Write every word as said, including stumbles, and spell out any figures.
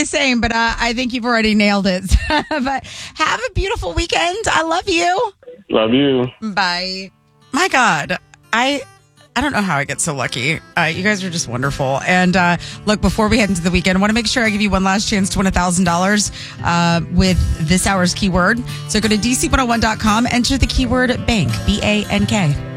my saying, but uh, I think you've already nailed it. But have a beautiful weekend. I love you. Love you. Bye. My God, I I don't know how I get so lucky. Uh, you guys are just wonderful. And uh, look, before we head into the weekend, I want to make sure I give you one last chance to win one thousand dollars uh, with this hour's keyword. So go to D C one oh one dot com, enter the keyword bank, B A N K.